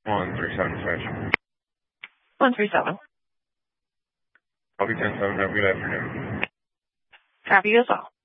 137 Fish. 137. Copy 10-7, have a good afternoon. Copy as well.